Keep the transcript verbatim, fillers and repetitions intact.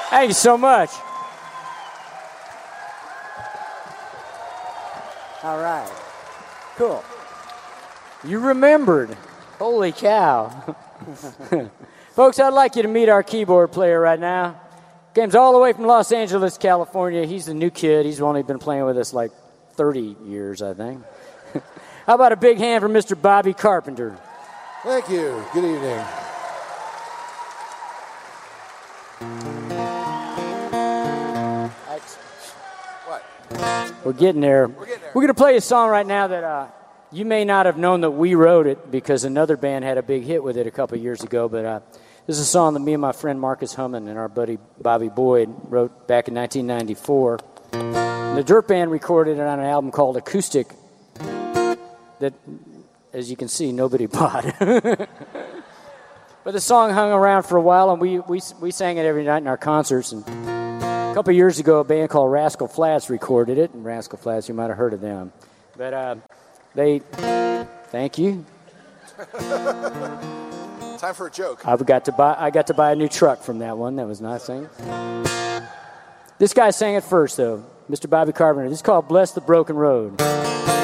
Thank you so much. All right. Cool. You remembered. Holy cow. Folks, I'd like you to meet our keyboard player right now. Comes all the way from Los Angeles, California. He's a new kid. He's only been playing with us like thirty years, I think. How about a big hand for Mister Bobby Carpenter? Thank you. Good evening. What? We're getting there. We're getting there. We're going to play a song right now that uh, you may not have known that we wrote it because another band had a big hit with it a couple years ago, but uh, this is a song that me and my friend Marcus Hummin and our buddy Bobby Boyd wrote back in nineteen ninety-four. And the Dirt Band recorded it on an album called Acoustic that, as you can see, nobody bought. But the song hung around for a while, and we, we, we sang it every night in our concerts. And a couple years ago, a band called Rascal Flatts recorded it. And Rascal Flatts, you might have heard of them. But uh, they, thank you. Time for a joke. I got to buy. I got to buy a new truck from that one. That was nice thing. This guy sang it first, though, Mister Bobby Carpenter. This is called "Bless the Broken Road."